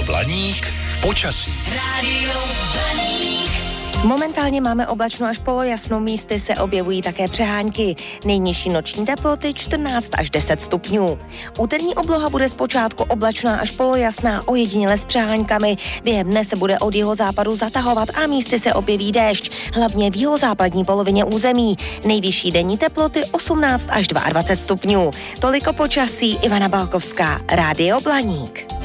Blaník počasí. Rádio Blaník. Momentálně máme oblačno až polojasno, místy se objevují také přehánky. Nejnižší noční teploty 14 až 10 stupňů. Úterní obloha bude zpočátku oblačná až polojasná, ojediněle s přeháňkami. Během dne se bude od jihozápadu zatahovat a místy se objeví déšť, hlavně v jihozápadní polovině území. Nejvyšší denní teploty 18 až 22 stupňů. Toliko počasí, Ivana Balkovská, Rádio Blaník.